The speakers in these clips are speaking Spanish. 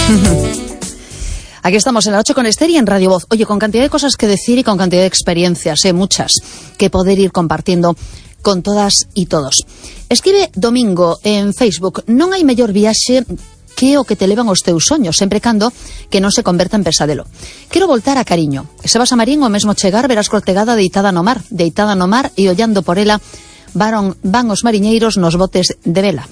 Aquí estamos en la 8 con Esther y en Radio Voz. Oye, con cantidad de cosas que decir y con cantidad de experiencias, muchas, que poder ir compartiendo con todas y todos. Escribe Domingo en Facebook: non hai mellor viaxe que o que te levan os teus soños, sempre cando que non se converta en pesadelo. Quero voltar a Cariño. E se vas a Marín, o mesmo chegar, verás Cortegada deitada no mar e ollando por ela van os mariñeiros nos botes de vela.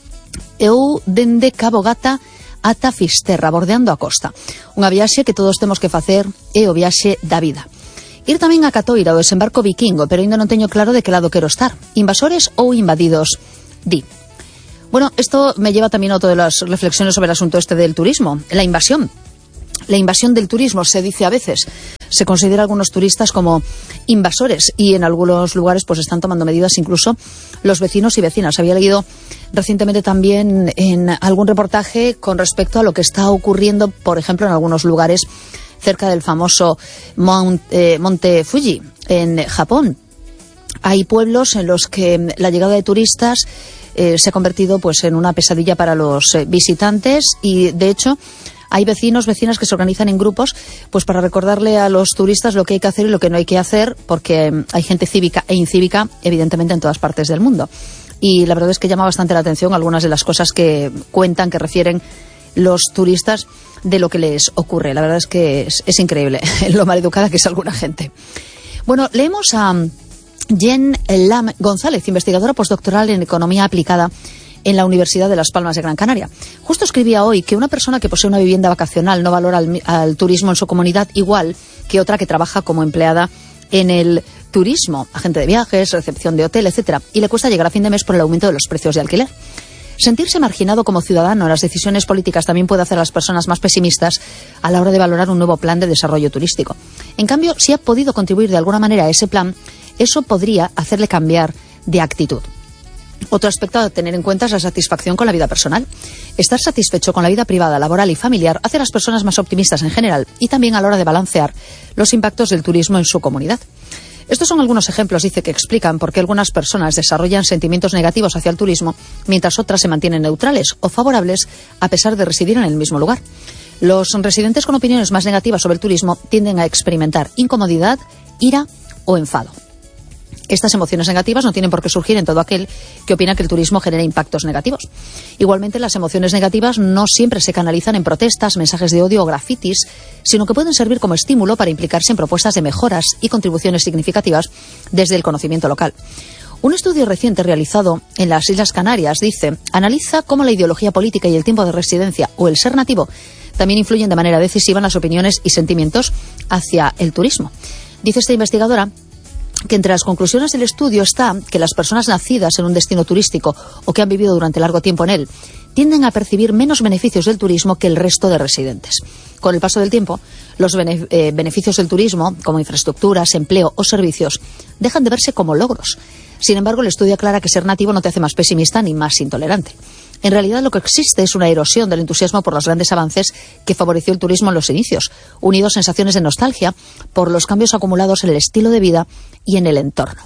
Eu dende Cabo Gata ata Fisterra, bordeando a costa. Unha viaxe que todos temos que facer é o viaxe da vida. Ir tamén a Catoira, o desembarco vikingo, pero ainda non teño claro de que lado quero estar. Invasores ou invadidos? Di. Bueno, esto me lleva también a otra de las reflexiones sobre el asunto este del turismo. La invasión del turismo, se dice a veces. Se considera a algunos turistas como invasores y en algunos lugares pues están tomando medidas incluso los vecinos y vecinas. Había leído recientemente también en algún reportaje con respecto a lo que está ocurriendo, por ejemplo, en algunos lugares cerca del famoso Monte Fuji, en Japón. Hay pueblos en los que la llegada de turistas se ha convertido pues en una pesadilla para los visitantes y, de hecho, hay vecinos, vecinas que se organizan en grupos pues para recordarle a los turistas lo que hay que hacer y lo que no hay que hacer, porque hay gente cívica e incívica, evidentemente, en todas partes del mundo. Y la verdad es que llama bastante la atención algunas de las cosas que cuentan, que refieren los turistas de lo que les ocurre. La verdad es que es increíble lo maleducada que es alguna gente. Bueno, leemos a Jen Lam González, investigadora postdoctoral en Economía Aplicada en la Universidad de Las Palmas de Gran Canaria. Justo escribía hoy que una persona que posee una vivienda vacacional no valora al turismo en su comunidad igual que otra que trabaja como empleada en el turismo, agente de viajes, recepción de hotel, etcétera, y le cuesta llegar a fin de mes por el aumento de los precios de alquiler. Sentirse marginado como ciudadano en las decisiones políticas también puede hacer a las personas más pesimistas a la hora de valorar un nuevo plan de desarrollo turístico. En cambio, si ha podido contribuir de alguna manera a ese plan, eso podría hacerle cambiar de actitud. Otro aspecto a tener en cuenta es la satisfacción con la vida personal. Estar satisfecho con la vida privada, laboral y familiar hace a las personas más optimistas en general y también a la hora de balancear los impactos del turismo en su comunidad. Estos son algunos ejemplos, dice, que explican por qué algunas personas desarrollan sentimientos negativos hacia el turismo, mientras otras se mantienen neutrales o favorables a pesar de residir en el mismo lugar. Los residentes con opiniones más negativas sobre el turismo tienden a experimentar incomodidad, ira o enfado. Estas emociones negativas no tienen por qué surgir en todo aquel que opina que el turismo genera impactos negativos. Igualmente, las emociones negativas no siempre se canalizan en protestas, mensajes de odio o grafitis, sino que pueden servir como estímulo para implicarse en propuestas de mejoras y contribuciones significativas desde el conocimiento local. Un estudio reciente realizado en las Islas Canarias, dice, analiza cómo la ideología política y el tiempo de residencia o el ser nativo también influyen de manera decisiva en las opiniones y sentimientos hacia el turismo. Dice esta investigadora que entre las conclusiones del estudio está que las personas nacidas en un destino turístico o que han vivido durante largo tiempo en él tienden a percibir menos beneficios del turismo que el resto de residentes. Con el paso del tiempo, los beneficios del turismo, como infraestructuras, empleo o servicios, dejan de verse como logros. Sin embargo, el estudio aclara que ser nativo no te hace más pesimista ni más intolerante. En realidad, lo que existe es una erosión del entusiasmo por los grandes avances que favoreció el turismo en los inicios, unidos a sensaciones de nostalgia por los cambios acumulados en el estilo de vida y en el entorno.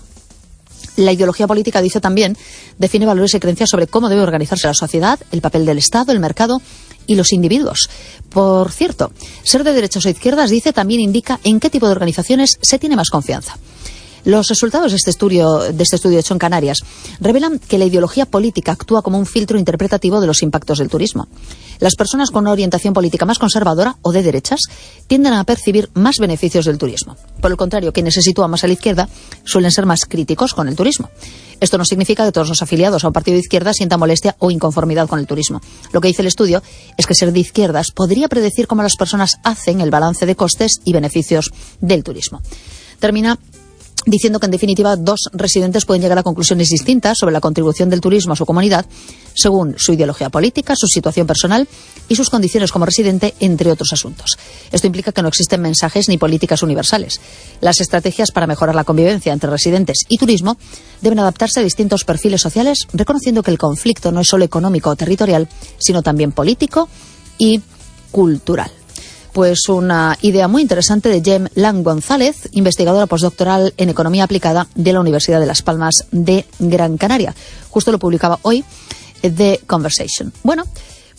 La ideología política, dice también, define valores y creencias sobre cómo debe organizarse la sociedad, el papel del Estado, el mercado y los individuos. Por cierto, ser de derechas o izquierdas, dice, también indica en qué tipo de organizaciones se tiene más confianza. Los resultados de este estudio hecho en Canarias revelan que la ideología política actúa como un filtro interpretativo de los impactos del turismo. Las personas con una orientación política más conservadora o de derechas tienden a percibir más beneficios del turismo. Por el contrario, quienes se sitúan más a la izquierda suelen ser más críticos con el turismo. Esto no significa que todos los afiliados a un partido de izquierda sientan molestia o inconformidad con el turismo. Lo que dice el estudio es que ser de izquierdas podría predecir cómo las personas hacen el balance de costes y beneficios del turismo. Termina diciendo que, en definitiva, dos residentes pueden llegar a conclusiones distintas sobre la contribución del turismo a su comunidad según su ideología política, su situación personal y sus condiciones como residente, entre otros asuntos. Esto implica que no existen mensajes ni políticas universales. Las estrategias para mejorar la convivencia entre residentes y turismo deben adaptarse a distintos perfiles sociales, reconociendo que el conflicto no es solo económico o territorial, sino también político y cultural. Pues una idea muy interesante de Jem Lam González, investigadora postdoctoral en Economía Aplicada de la Universidad de Las Palmas de Gran Canaria. Justo lo publicaba hoy The Conversation. Bueno,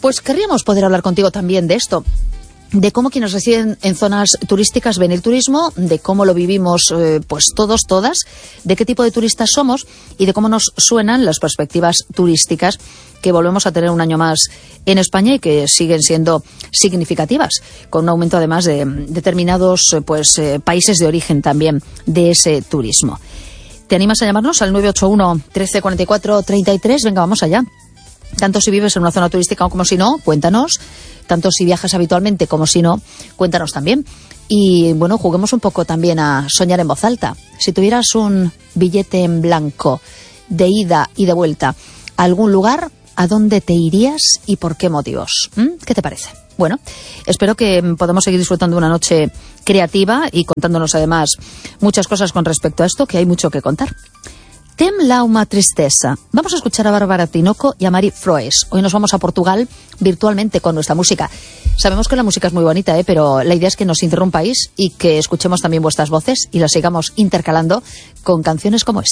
Pues querríamos poder hablar contigo también de esto, de cómo quienes residen en zonas turísticas ven el turismo, de cómo lo vivimos pues todos, todas, de qué tipo de turistas somos y de cómo nos suenan las perspectivas turísticas que volvemos a tener un año más en España y que siguen siendo significativas, con un aumento además de determinados países de origen también de ese turismo. ¿Te animas a llamarnos al 981 13 44 33? Venga, vamos allá. Tanto si vives en una zona turística como si no, cuéntanos. Tanto si viajas habitualmente como si no, cuéntanos también. Y bueno, juguemos un poco también a soñar en voz alta. Si tuvieras un billete en blanco de ida y de vuelta a algún lugar, ¿a dónde te irías y por qué motivos? ¿Qué te parece? Bueno, espero que podamos seguir disfrutando de una noche creativa y contándonos además muchas cosas con respecto a esto, que hay mucho que contar. Tem l'alma tristesa. Vamos a escuchar a Bárbara Tinoco y a Mari Froes. Hoy nos vamos a Portugal virtualmente con nuestra música. Sabemos que la música es muy bonita, pero la idea es que nos interrumpáis y que escuchemos también vuestras voces y las sigamos intercalando con canciones como esta.